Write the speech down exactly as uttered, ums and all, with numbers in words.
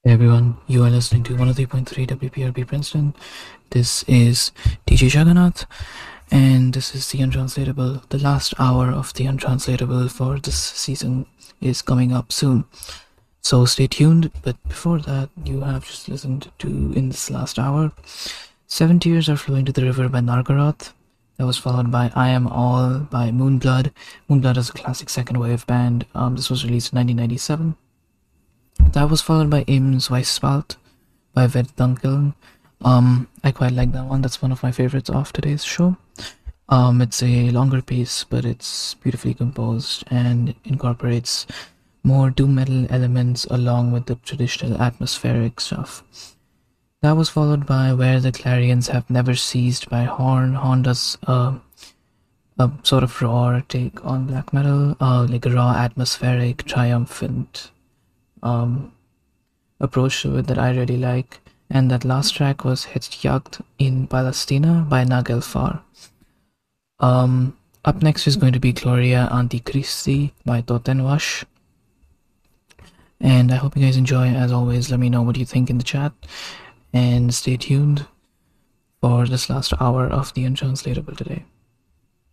Hey everyone, you are listening to one oh three point three W P R B Princeton. This is D J Jagannath, and this is the Untranslatable. The last hour of the Untranslatable for this season is coming up soon, so stay tuned. But before that, you have just listened to, in this last hour, Seven Tears Are Flowing to the River by Nargaroth. That was followed by I Am All by Moonblood. Moonblood is a classic second wave band. Um, this was released in nineteen ninety-seven. That was followed by Im's Weisspalt by Ved Dunkeln. Um, I quite like that one. That's one of my favorites of today's show. Um, it's a longer piece, but it's beautifully composed and incorporates more doom metal elements along with the traditional atmospheric stuff. That was followed by Where the Clarions Have Never Ceased by Horn. Horn does uh, a sort of raw take on black metal, uh, like a raw, atmospheric, triumphant um, approach to it that I really like. And that last track was Hetjagd in Palestina by Nagelfar. Um, up next is going to be Gloria Antichristi by Totenwash. And I hope you guys enjoy. As always, let me know what you think in the chat. And stay tuned for this last hour of the Untranslatable today.